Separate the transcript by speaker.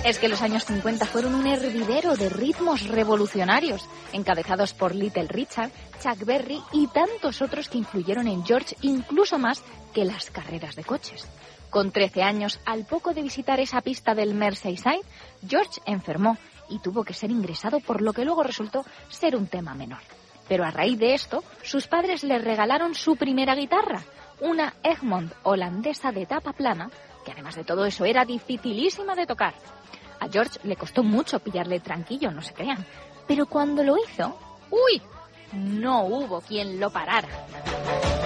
Speaker 1: Es que los años 50 fueron un hervidero de ritmos revolucionarios, encabezados por Little Richard, Chuck Berry y tantos otros que influyeron en George incluso más que las carreras de coches. Con 13 años, al poco de visitar esa pista del Merseyside, George enfermó y tuvo que ser ingresado, por lo que luego resultó ser un tema menor. Pero a raíz de esto, sus padres le regalaron su primera guitarra, una Egmont holandesa de tapa plana, que además de todo eso era dificilísima de tocar. A George le costó mucho pillarle el tranquillo, no se crean, pero cuando lo hizo, ¡uy!, no hubo quien lo parara.